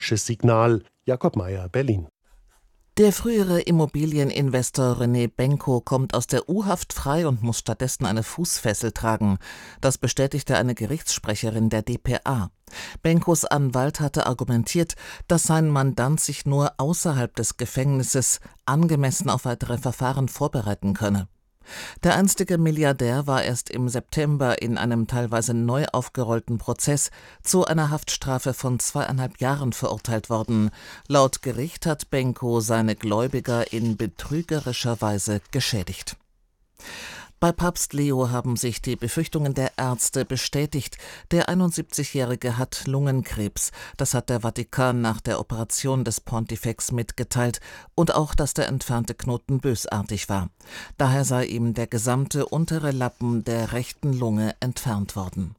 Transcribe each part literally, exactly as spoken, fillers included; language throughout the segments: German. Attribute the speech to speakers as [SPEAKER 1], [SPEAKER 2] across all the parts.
[SPEAKER 1] Signal, Jakob Mayer, Berlin.
[SPEAKER 2] Der frühere Immobilieninvestor René Benko kommt aus der U-Haft frei und muss stattdessen eine Fußfessel tragen. Das bestätigte eine Gerichtssprecherin der d p a. Benkos Anwalt hatte argumentiert, dass sein Mandant sich nur außerhalb des Gefängnisses angemessen auf weitere Verfahren vorbereiten könne. Der einstige Milliardär war erst im September in einem teilweise neu aufgerollten Prozess zu einer Haftstrafe von zweieinhalb Jahren verurteilt worden. Laut Gericht hat Benko seine Gläubiger in betrügerischer Weise geschädigt. Bei Papst Leo haben sich die Befürchtungen der Ärzte bestätigt. Der einundsiebzigjährige hat Lungenkrebs. Das hat der Vatikan nach der Operation des Pontifex mitgeteilt. Und auch, dass der entfernte Knoten bösartig war. Daher sei ihm der gesamte untere Lappen der rechten Lunge entfernt worden.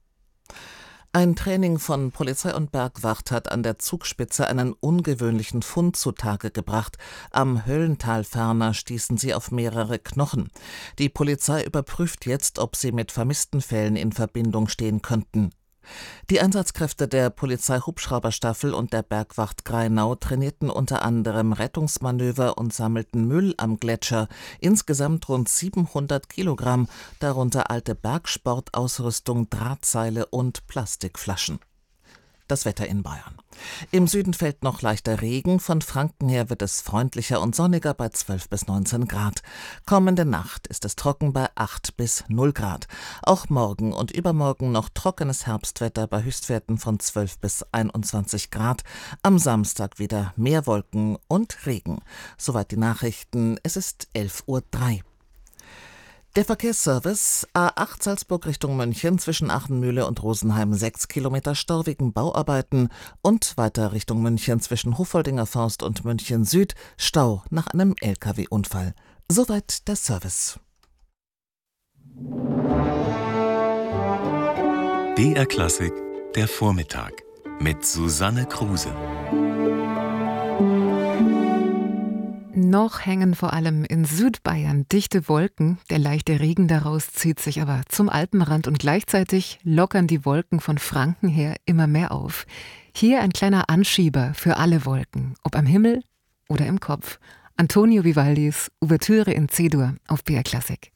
[SPEAKER 2] Ein Training von Polizei und Bergwacht hat an der Zugspitze einen ungewöhnlichen Fund zutage gebracht. Am Höllentalferner stießen sie auf mehrere Knochen. Die Polizei überprüft jetzt, ob sie mit vermissten Fällen in Verbindung stehen könnten. Die Einsatzkräfte der Polizei-Hubschrauberstaffel und der Bergwacht Grainau trainierten unter anderem Rettungsmanöver und sammelten Müll am Gletscher. Insgesamt rund siebenhundert Kilogramm, darunter alte Bergsportausrüstung, Drahtseile und Plastikflaschen. Das Wetter in Bayern. Im Süden fällt noch leichter Regen, von Franken her wird es freundlicher und sonniger bei zwölf bis neunzehn Grad. Kommende Nacht ist es trocken bei acht bis null Grad. Auch morgen und übermorgen noch trockenes Herbstwetter bei Höchstwerten von zwölf bis einundzwanzig Grad. Am Samstag wieder mehr Wolken und Regen. Soweit die Nachrichten, es ist elf Uhr drei. Der Verkehrsservice A acht Salzburg Richtung München zwischen Achenmühle und Rosenheim sechs Kilometer Stau wegen Bauarbeiten und weiter Richtung München zwischen Huffoldinger Forst und München Süd Stau nach einem L K W-Unfall. Soweit der Service.
[SPEAKER 3] B R Klassik, der Vormittag mit Susanne Kruse.
[SPEAKER 4] Noch hängen vor allem in Südbayern dichte Wolken, der leichte Regen daraus zieht sich aber zum Alpenrand und gleichzeitig lockern die Wolken von Franken her immer mehr auf. Hier ein kleiner Anschieber für alle Wolken, ob am Himmel oder im Kopf. Antonio Vivaldis Ouvertüre in C-Dur auf B R Klassik.